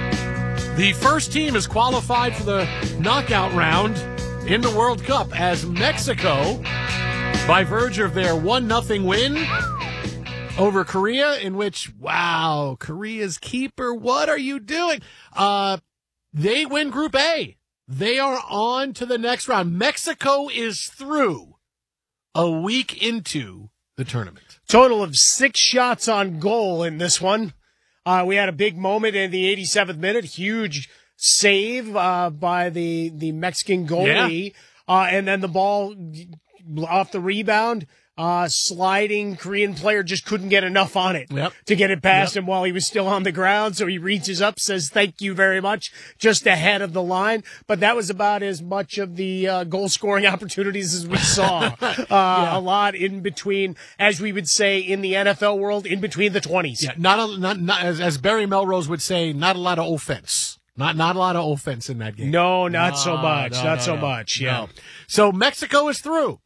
the first team is qualified for the knockout round in the World Cup as Mexico, by virtue of their one nothing win over Korea, in which, wow, Korea's keeper, what are you doing? Uh, they win Group A. They are on to the next round. Mexico is through a week into the tournament. Total of six shots on goal in this one. Uh, we had a big moment in the eighty-seventh minute. Huge save uh, by the, the Mexican goalie. Yeah. Uh, and then the ball off the rebound. Uh, sliding Korean player just couldn't get enough on it yep. to get it past yep. him while he was still on the ground. So he reaches up, says, thank you very much, just ahead of the line. But that was about as much of the uh, goal scoring opportunities as we saw. uh, yeah. A lot in between, as we would say in the N F L world, in between the twenties. Yeah, not, a, not, not as, as Barry Melrose would say, not a lot of offense. Not not a lot of offense in that game. No, not no, so much. No, not no, so no. much. Yeah. No. So Mexico is through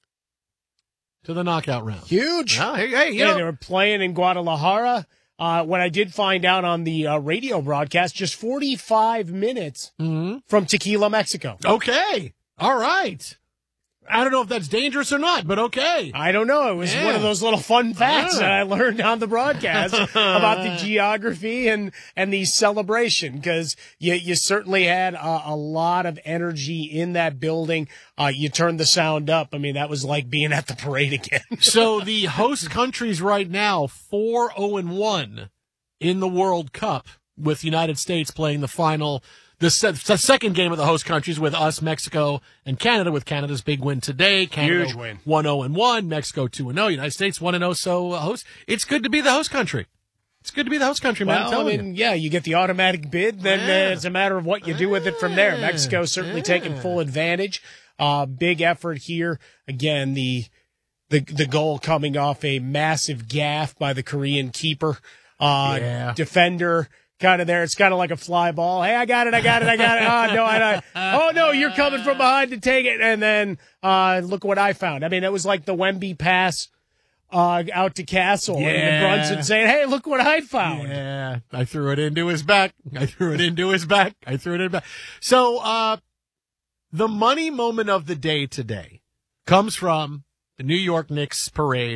to the knockout round. Huge. Oh, hey, hey, you yeah, know. they were playing in Guadalajara. Uh, when I did find out on the uh, radio broadcast, just forty-five minutes mm-hmm. from Tequila, Mexico. Okay. All right. I don't know if that's dangerous or not, but okay. I don't know. It was yeah. one of those little fun facts yeah. that I learned on the broadcast about the geography and, and the celebration, because you, you certainly had a, a lot of energy in that building. Uh, you turned the sound up. I mean, that was like being at the parade again. So the host countries right now, four oh and one in the World Cup, with the United States playing the final The, se- the second game of the host countries with us, Mexico, and Canada, with Canada's big win today. Canada Huge win. one oh and one, Mexico two and oh, United States one and oh, so uh, host. It's good to be the host country. It's good to be the host country, man. Well, I'm telling I mean, you. yeah, you get the automatic bid, then Yeah. uh, it's a matter of what you do with it from there. Mexico certainly Yeah. taking full advantage. Uh, big effort here. Again, the, the, the goal coming off a massive gaff by the Korean keeper, uh, Yeah. defender. Kind of there. It's kind of like a fly ball. Hey, I got it. I got it. I got it. Oh, no, I don't. Oh, no, you're coming from behind to take it. And then, uh, look what I found. I mean, it was like the Wemby pass, uh, out to Castle. Yeah. And Brunson saying, hey, look what I found. Yeah. I threw it into his back. I threw it into his back. I threw it in back. So, uh, the money moment of the day today comes from the New York Knicks parade,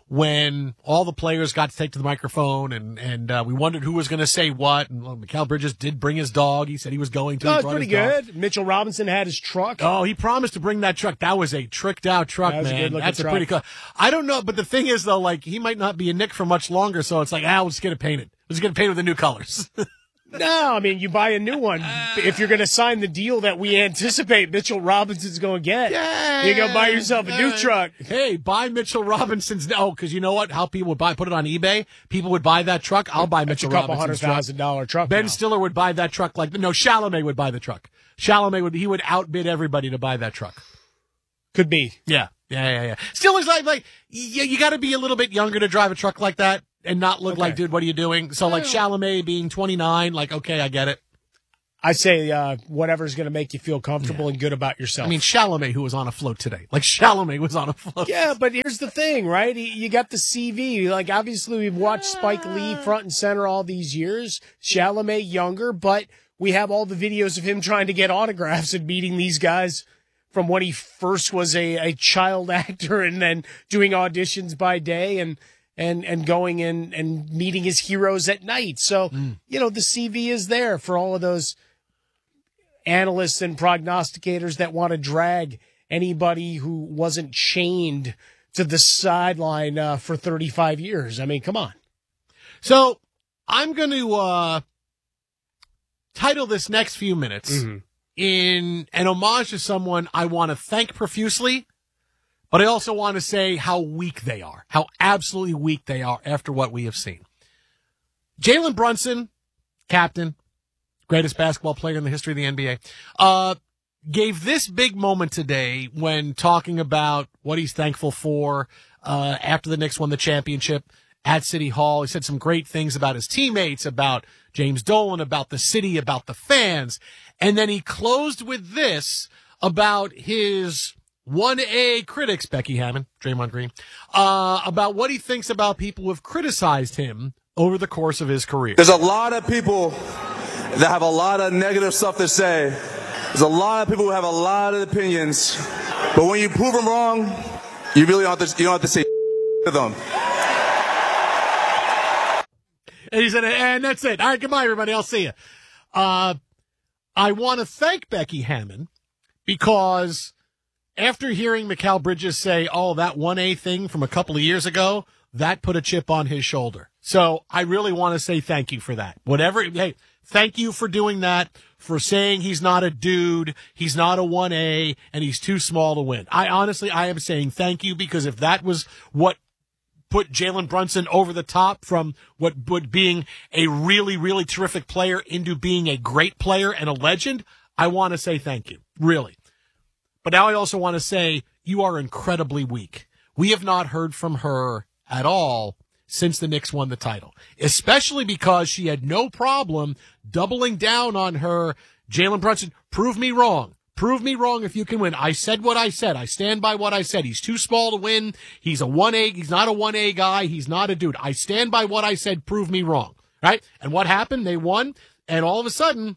when all the players got to take to the microphone and, and uh, we wondered who was going to say what. And well, Mikal Bridges did bring his dog. He said he was going to. No, He it's brought pretty his dog. good. Mitchell Robinson had his truck. Oh, he promised to bring that truck. That was a tricked out truck, That was a man. good-looking That's a truck. pretty cool. I don't know, but the thing is, though, like, he might not be a Knick for much longer, so it's like, ah, we'll just get it painted. Let's get it painted with the new colors. No, I mean, you buy a new one. If you're going to sign the deal that we anticipate Mitchell Robinson's going to get, Yeah. you go buy yourself a new Uh, truck. Hey, buy Mitchell Robinson's. Oh, because you know what? How people would buy, put it on eBay. People would buy that truck. I'll buy That's a Mitchell couple hundred Robinson's truck. thousand dollar truck. Ben now. Stiller would buy that truck like no. Chalamet would buy the truck. Chalamet would he would outbid everybody to buy that truck. Could be. Yeah, yeah, yeah, yeah. Stiller's like like you, you got to be a little bit younger to drive a truck like that and not look Okay. like, dude, what are you doing? So like Chalamet being twenty-nine, like okay, I get it. I say uh, whatever's going to make you feel comfortable and good about yourself. I mean, Chalamet, who was on a float today, like Chalamet was on a float. Yeah, but here's the thing, right? You got the C V. Like, obviously, we've watched Spike Lee front and center all these years. Chalamet younger, but we have all the videos of him trying to get autographs and meeting these guys from when he first was a, a child actor and then doing auditions by day and and and going in and meeting his heroes at night. So, Mm. you know, the C V is there for all of those analysts and prognosticators that want to drag anybody who wasn't chained to the sideline uh, for thirty-five years. I mean, come on. So I'm going to uh, title this next few minutes Mm-hmm. in an homage to someone I want to thank profusely, but I also want to say how weak they are, how absolutely weak they are after what we have seen. Jalen Brunson, captain, greatest basketball player in the history of the N B A, uh, gave this big moment today when talking about what he's thankful for uh, after the Knicks won the championship at City Hall. He said some great things about his teammates, about James Dolan, about the city, about the fans. And then he closed with this about his one A critics, Becky Hammon, Draymond Green, uh, about what he thinks about people who have criticized him over the course of his career. There's a lot of people that have a lot of negative stuff to say. There's a lot of people who have a lot of opinions. But when you prove them wrong, you really don't have to, you don't have to say to them. And he said, and that's it. All right, goodbye, everybody. I'll see you. Uh, I want to thank Becky Hammon because after hearing Mikal Bridges say, oh, that one A thing from a couple of years ago, that put a chip on his shoulder. So I really want to say thank you for that. Whatever, hey, thank you for doing that, for saying he's not a dude, he's not a one A, and he's too small to win. I honestly, I am saying thank you because if that was what put Jalen Brunson over the top from what would being a really, really terrific player into being a great player and a legend, I want to say thank you, really. But now I also want to say you are incredibly weak. We have not heard from her at all since the Knicks won the title, especially because she had no problem doubling down on her. Jalen Brunson, prove me wrong. Prove me wrong if you can win. I said what I said. I stand by what I said. He's too small to win. He's a one A. He's not a one A guy. He's not a dude. I stand by what I said. Prove me wrong. Right? And what happened? They won. And all of a sudden,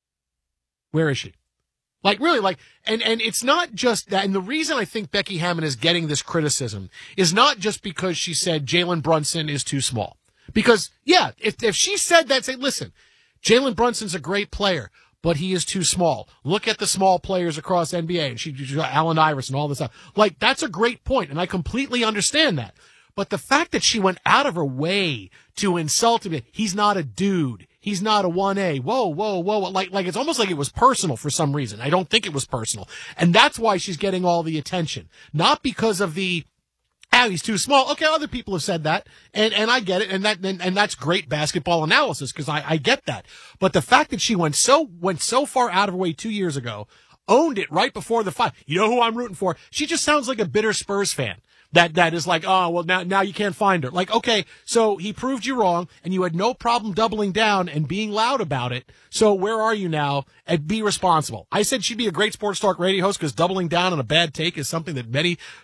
where is she? Like, really, like, and, and it's not just that. And the reason I think Becky Hammon is getting this criticism is not just because she said Jalen Brunson is too small. Because, yeah, if, if she said that, say, listen, Jalen Brunson's a great player, but he is too small. Look at the small players across N B A. And she, she Allen Iverson, all this stuff. Like, that's a great point, and I completely understand that. But the fact that she went out of her way to insult him, he's not a dude. He's not a one A. Whoa, whoa, whoa. Like, like it's almost like it was personal for some reason. I don't think it was personal. And that's why she's getting all the attention. Not because of the, ah, he's too small. Okay, other people have said that. And, and I get it. And that, and, and that's great basketball analysis because I, I get that. But the fact that she went so, went so far out of her way two years ago, owned it right before the fight. You know who I'm rooting for? She just sounds like a bitter Spurs fan. That, that is like, oh, well, now, now you can't find her. Like, okay, so he proved you wrong and you had no problem doubling down and being loud about it. So where are you now? And be responsible. I said she'd be a great sports talk radio host because doubling down on a bad take is something that many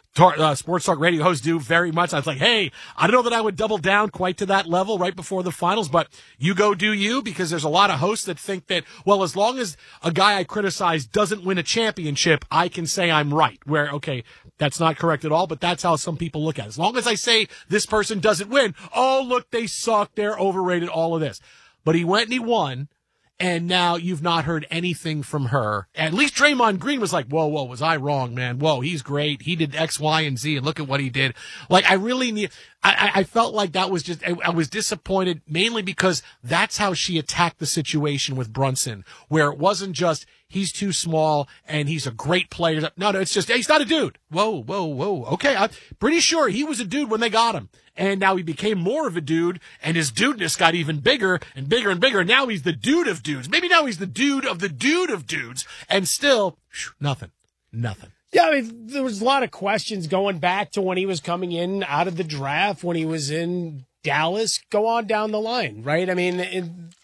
tar- uh, sports talk radio hosts do very much. I was like, hey, I don't know that I would double down quite to that level right before the finals, but you go do you, because there's a lot of hosts that think that, well, as long as a guy I criticize doesn't win a championship, I can say I'm right. Where, okay, that's not correct at all, but that's how some people look at it. As long as I say this person doesn't win, oh, look, they suck, they're overrated, all of this. But he went and he won. And now you've not heard anything from her. At least Draymond Green was like, whoa, whoa, was I wrong, man? Whoa, he's great. He did X, Y, and Z, and look at what he did. Like, I really need, I, I felt like that was just, I, I was disappointed mainly because that's how she attacked the situation with Brunson, where it wasn't just, he's too small and he's a great player. No, no, it's just, hey, he's not a dude. Whoa, whoa, whoa. Okay, I'm pretty sure he was a dude when they got him. And now he became more of a dude, and his dudeness got even bigger and bigger and bigger. Now he's the dude of dudes. Maybe now he's the dude of the dude of dudes. And still, whew, nothing. Nothing. Yeah, I mean, there was a lot of questions going back to when he was coming in out of the draft, when he was in Dallas, go on down the line, right? I mean, it,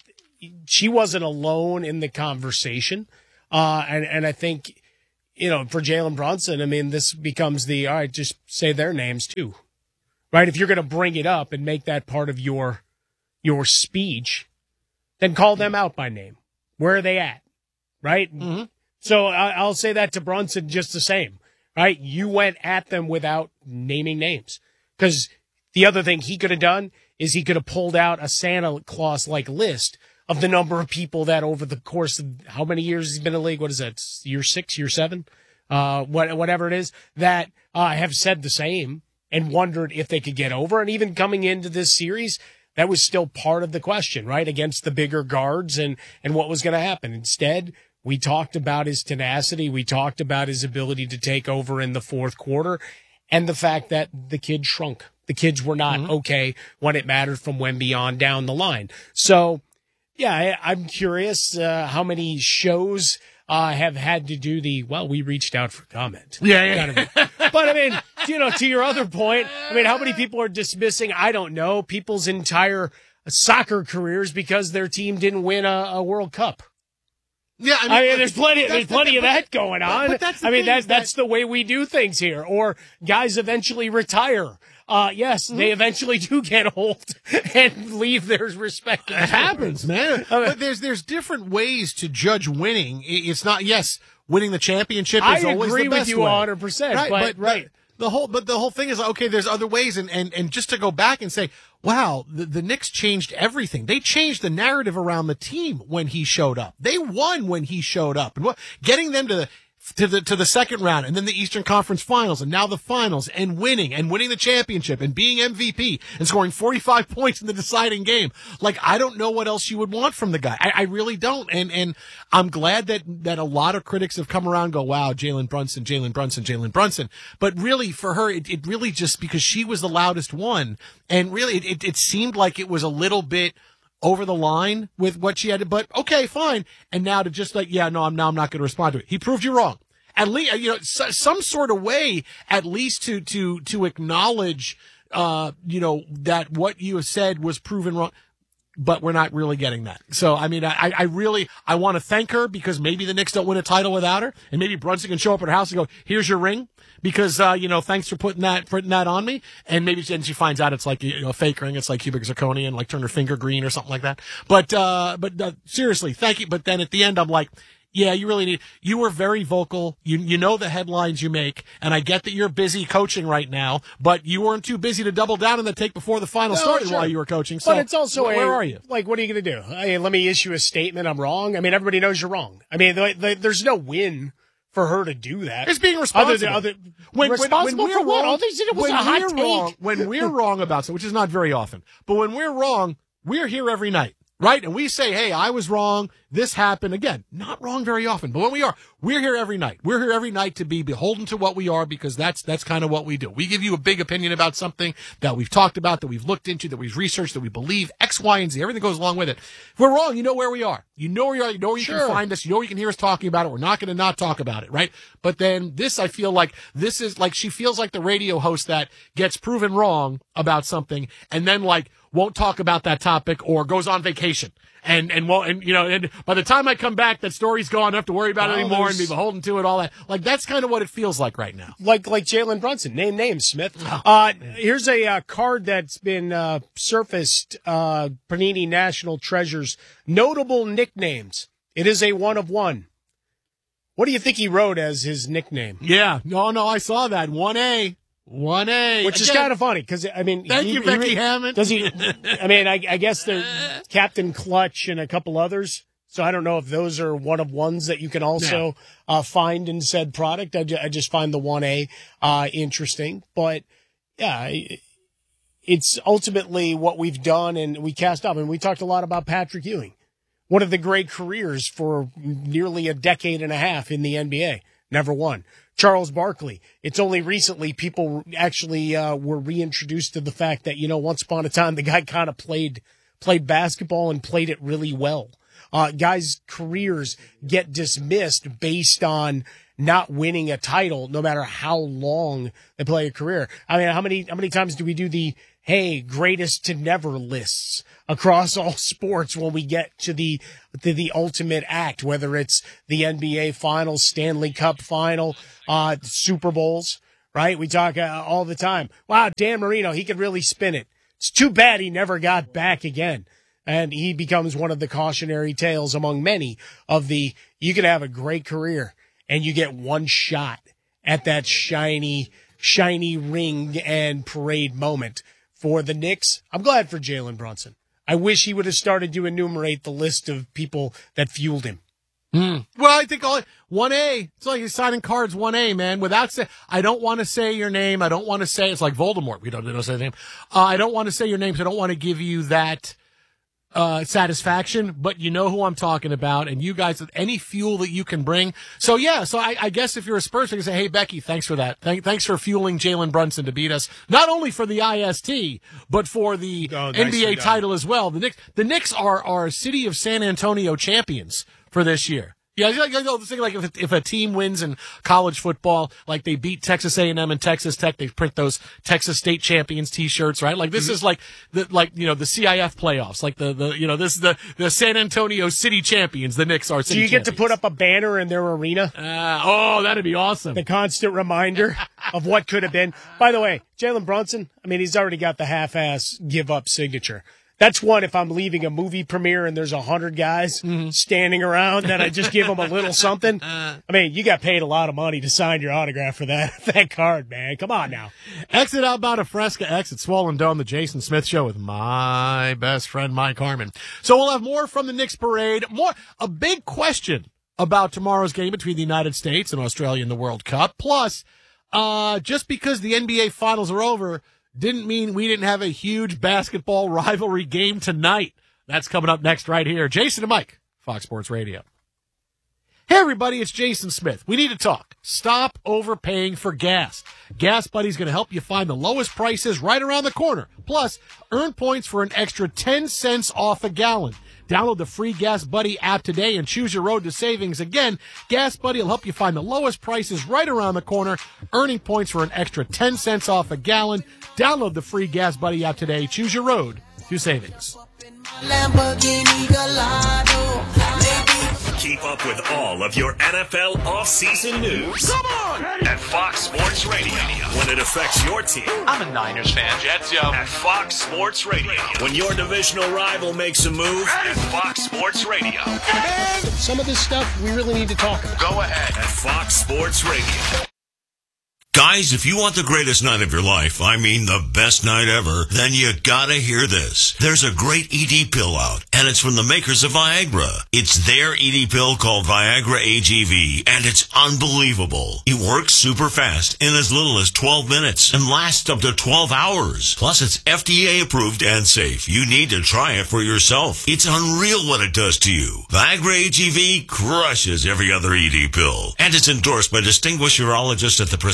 she wasn't alone in the conversation. Uh, and, and I think, you know, for Jalen Brunson, I mean, this becomes the, all right, just say their names too. Right? If you're going to bring it up and make that part of your your speech, then call them out by name. Where are they at? Right? Mm-hmm. So I, I'll say that to Brunson just the same. Right? You went at them without naming names. Because the other thing he could have done is he could have pulled out a Santa Claus-like list of the number of people that over the course of how many years he's been in the league, what is that, year six, year seven, uh, what, whatever it is, that uh, have said the same and wondered if they could get over. And even coming into this series, that was still part of the question, right, against the bigger guards and, and what was going to happen. Instead, we talked about his tenacity. We talked about his ability to take over in the fourth quarter and the fact that the kid shrunk. The kids were not mm-hmm. okay when it mattered from Wemby on down the line. So, yeah, I, I'm curious uh, how many shows uh, have had to do the, well, we reached out for comment. Yeah, yeah. Kind of, but, I mean, you know, to your other point, I mean, how many people are dismissing, I don't know, people's entire soccer careers because their team didn't win a, a World Cup? Yeah, I mean, I mean there's plenty, there's plenty the, of that going on. But that's the I mean, thing, that's, that's that, the way we do things here. Or guys eventually retire. Uh, yes, mm-hmm. they eventually do get old and leave their respective. It happens, man. But there's there's different ways to judge winning. It's not, yes, winning the championship is I always the best way. I agree with you one hundred percent. Right, but, but, right. But the whole, but the whole thing is, okay, there's other ways. And, and, and just to go back and say, wow, the, the Knicks changed everything. They changed the narrative around the team when he showed up. They won when he showed up. And what, getting them to the, to the, to the second round and then the Eastern Conference Finals and now the finals and winning and winning the championship and being M V P and scoring forty-five points in the deciding game. Like, I don't know what else you would want from the guy. I, I really don't. And, and I'm glad that, that a lot of critics have come around and go, wow, Jalen Brunson, Jalen Brunson, Jalen Brunson. But really for her, it, it really just because she was the loudest one. And really it, it, it seemed like it was a little bit over the line with what she had to, but okay, fine. And now to just like, yeah, no, I'm now I'm not going to respond to it. He proved you wrong. At least, you know, some sort of way, at least to, to, to acknowledge, uh, you know, that what you have said was proven wrong. But we're not really getting that. So, I mean, I, I really, I want to thank her because maybe the Knicks don't win a title without her. And maybe Brunson can show up at her house and go, here's your ring. Because, uh, you know, thanks for putting that, putting that on me. And maybe then she finds out it's like, you know, a fake ring. It's like cubic zirconia and like turn her finger green or something like that. But, uh, but, uh, seriously, thank you. But then at the end, I'm like, yeah, you really need, you were very vocal. You, you know the headlines you make. And I get that you're busy coaching right now, but you weren't too busy to double down on the take before the final no, started sure. while you were coaching. So but it's also, where, a, where are you? Like, what are you going to do? I mean, let me issue a statement. I'm wrong. I mean, everybody knows you're wrong. I mean, the, the, there's no win for her to do that. It's being responsible. Other, other, when, responsible when, when for what? Wrong, All they did was when a hot we're take. Wrong, when we're wrong about something, which is not very often, but when we're wrong, we're here every night. Right? And we say, hey, I was wrong. This happened. Again, not wrong very often, but when we are, we're here every night. We're here every night to be beholden to what we are because that's, that's kind of what we do. We give you a big opinion about something that we've talked about, that we've looked into, that we've researched, that we believe, X, Y, and Z. Everything goes along with it. If we're wrong, you know where we are. You know where you are. You know where you Sure. can find us. You know where you can hear us talking about it. We're not going to not talk about it, right? But then this, I feel like this is like, she feels like the radio host that gets proven wrong about something and then like won't talk about that topic or goes on vacation. And, and, well, and, you know, and, by the time I come back, that story's gone. I don't have to worry about Well, it anymore and there's- be beholden to it, all that. Like, that's kind of what it feels like right now. Like like Jalen Brunson. Name names, Smith. Uh, here's a uh, card that's been uh, surfaced. Uh, Panini National Treasures. Notable nicknames. It is a one of one. What do you think he wrote as his nickname? Yeah. No, no, I saw that. one A. one A. Which is Again, kind of funny because, I mean. Thank he- you, he Becky re- Hammond. Does he? I mean, I, I guess they're Captain Clutch and a couple others. So I don't know if those are one of ones that you can also uh, find in said product. I, ju- I just find the one A uh, interesting. But, yeah, it- it's ultimately what we've done and we cast up. And we talked a lot about Patrick Ewing. One of the great careers for nearly a decade and a half in the N B A. Never won. Charles Barkley. It's only recently people actually uh, were reintroduced to the fact that, you know, once upon a time, the guy kind of played played basketball and played it really well. Uh, guys' careers get dismissed based on not winning a title, no matter how long they play a career. I mean, how many how many times do we do the hey greatest to never lists across all sports when we get to the to the ultimate act, whether it's the N B A Finals, Stanley Cup Final, uh, Super Bowls, right? We talk uh, all the time. Wow, Dan Marino, he could really spin it. It's too bad he never got back again. And he becomes one of the cautionary tales among many of the, you can have a great career and you get one shot at that shiny, shiny ring and parade moment. For the Knicks, I'm glad for Jalen Brunson. I wish he would have started to enumerate the list of people that fueled him. Mm. Well, I think all one A. It's like you're signing cards one A, man. Without say, I don't want to say your name. I don't want to say it's like Voldemort. We don't, we don't say the name. Uh, I don't want to say your names. I don't want to give you that uh satisfaction. But you know who I'm talking about, and you guys, any fuel that you can bring. So yeah. So I, I guess if you're a Spurs fan, you say, hey Becky, thanks for that. Thank, thanks for fueling Jalen Brunson to beat us, not only for the I S T but for the Oh, N B A nicely done. title as well. The Knicks, the Knicks are are City of San Antonio champions for this year. Yeah, you know, you know, think like if if a team wins in college football, like they beat Texas A and M and Texas Tech, they print those Texas State champions T-shirts, right? Like this Mm-hmm. is like the like you know the C I F playoffs, like the the you know this is the the San Antonio City champions. The Knicks are. So City you get to champions. put up a banner in their arena? Uh, oh, that'd be awesome. The constant reminder of what could have been. By the way, Jalen Brunson, I mean, he's already got the half-ass give-up signature. That's one if I'm leaving a movie premiere and there's a hundred guys Mm-hmm. standing around that I just give them a little something. I mean, you got paid a lot of money to sign your autograph for that that card, man. Come on now. Exit Outbound of Fresca, exit Swollen Dome, the Jason Smith Show with my best friend, Mike Harmon. So we'll have more from the Knicks parade. More, a big question about tomorrow's game between the United States and Australia in the World Cup. Plus, uh, just because the N B A finals are over didn't mean we didn't have a huge basketball rivalry game tonight. That's coming up next right here. Jason and Mike, Fox Sports Radio. Hey, everybody, it's Jason Smith. We need to talk. Stop overpaying for gas. Gas Buddy's going to help you find the lowest prices right around the corner. Plus, earn points for an extra ten cents off a gallon. Download the free Gas Buddy app today and choose your road to savings. Again, Gas Buddy will help you find the lowest prices right around the corner, earning points for an extra ten cents off a gallon. Download the free Gas Buddy app today. Choose your road to savings. Keep up with all of your N F L offseason news. Come on! At Fox Sports Radio. When it affects your team. I'm a Niners fan. Jets, yo. At Fox Sports Radio. When your divisional rival makes a move. At Fox Sports Radio. Some of this stuff we really need to talk about. Go ahead. At Fox Sports Radio. Guys, if you want the greatest night of your life, I mean the best night ever, then you gotta hear this. There's a great E D pill out, and it's from the makers of Viagra. It's their E D pill called Viagra A G V, and it's unbelievable. It works super fast in as little as twelve minutes and lasts up to twelve hours. Plus, it's F D A approved and safe. You need to try it for yourself. It's unreal what it does to you. Viagra A G V crushes every other E D pill, and it's endorsed by distinguished urologists at the prestigious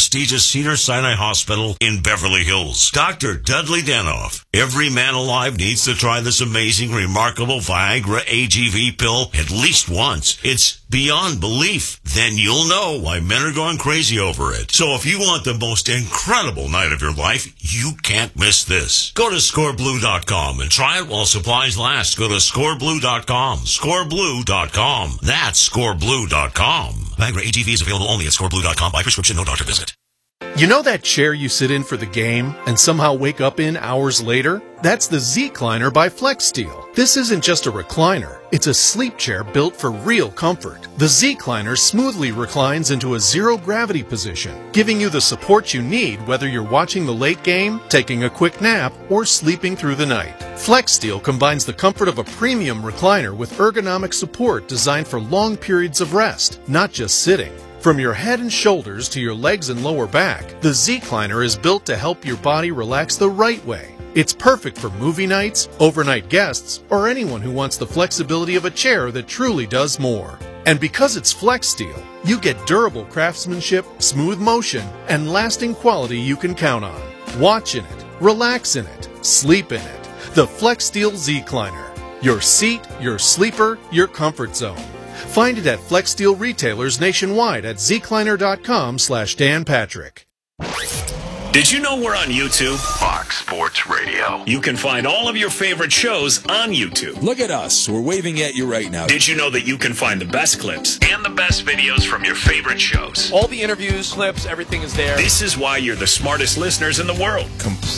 Cedars-Sinai Hospital in Beverly Hills. Doctor Dudley Danoff. Every man alive needs to try this amazing, remarkable Viagra A G V pill at least once. It's beyond belief. Then you'll know why men are going crazy over it. So if you want the most incredible night of your life, you can't miss this. Go to score blue dot com and try it while supplies last. Go to score blue dot com. score blue dot com. That's score blue dot com. Viagra A G V is available only at score blue dot com by prescription, no doctor visit. You know that chair you sit in for the game and somehow wake up in hours later? That's the Z-Cliner by FlexSteel. This isn't just a recliner. It's a sleep chair built for real comfort. The Z-Cliner smoothly reclines into a zero-gravity position, giving you the support you need whether you're watching the late game, taking a quick nap, or sleeping through the night. FlexSteel combines the comfort of a premium recliner with ergonomic support designed for long periods of rest, not just sitting. From your head and shoulders to your legs and lower back, the Z-Cliner is built to help your body relax the right way. It's perfect for movie nights, overnight guests, or anyone who wants the flexibility of a chair that truly does more. And because it's FlexSteel, you get durable craftsmanship, smooth motion, and lasting quality you can count on. Watch in it, relax in it, sleep in it. The FlexSteel Z-Cliner. Your seat, your sleeper, your comfort zone. Find it at FlexSteel retailers nationwide at zcliner.com slash Dan Patrick. Did you know we're on YouTube? Fox Sports Radio. You can find all of your favorite shows on YouTube. Look at us. We're waving at you right now. Did you know that you can find the best clips and the best videos from your favorite shows? All the interviews, clips, everything is there. This is why you're the smartest listeners in the world.